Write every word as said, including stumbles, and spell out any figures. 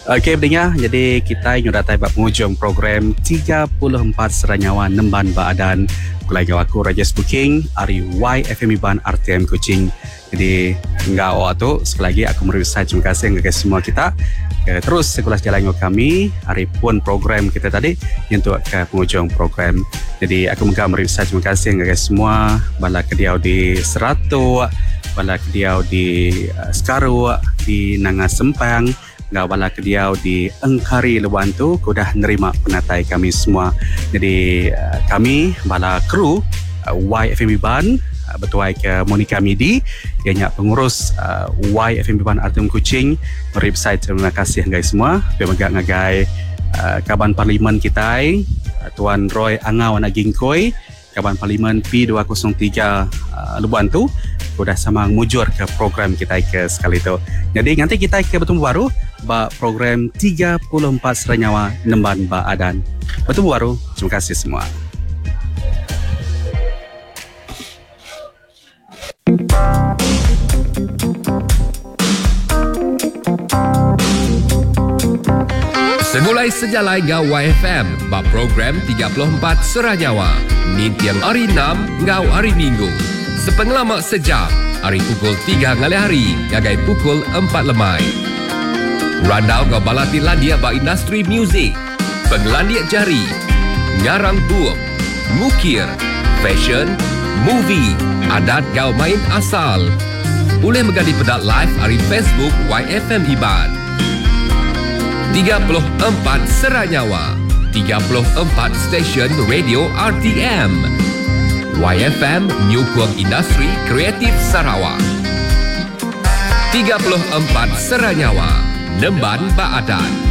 Okey, pendengar, jadi kita yang datang buat penghujung program tiga puluh empat Seranyawa Nemban Baadan. Kulai aku Rajas Booking, hari Y F M Iban R T M Kuching. Jadi, enggak awak tu, sekali lagi aku merusak terima kasih kepada semua kita. Terus sekolah jalan dengan kami, hari pun program kita tadi untuk ke penghujung program. Jadi, aku juga merusak terima kasih kepada semua bala kediau di Seratu, bala kediau di uh, Sekaru, di Nanga Sempang, nggak bala kediau di Engkari Lewan tu sudah nerima penatai kami semua. Jadi uh, kami bala kru uh, Y F M Iban uh, bertuai ke Monica Midi ianya pengurus uh, Y F M Iban R T M Kuching. Mari besar terima kasih guys semua. Pemegak ngagai uh, Kaban Parlimen kita uh, Tuan Roy Angau Anak Gingkoi, Kaban Parlimen P dua kosong tiga uh, Lebuan tu sudah sama mujur ke program kita ke sekali tu. Jadi nanti kita ke bertemu baru ba program tiga puluh empat Seranyawa Nemban Baadan. Bertemu baru. Terima kasih semua. Semulai sejalai ngau Y F M ba program tiga puluh empat Seranyawa. Ni tiang hari enam ngau hari Minggu. Sepengalamak sejam, hari pukul tiga ngalai hari, ngagai pukul empat lemai. Randau ngau balati landia ba industri muzik, penglandia jari, ngarang buuk, ngukir, fashion, movie, adat ngau main asal. Boleh megadi pedat live hari Facebook Y F M Iban. tiga puluh empat Seranyawa, tiga puluh empat stesen radio R T M. Y F M Nyukung Industri Kreatif Sarawak. tiga puluh empat Seranyawa Nemban Baadan.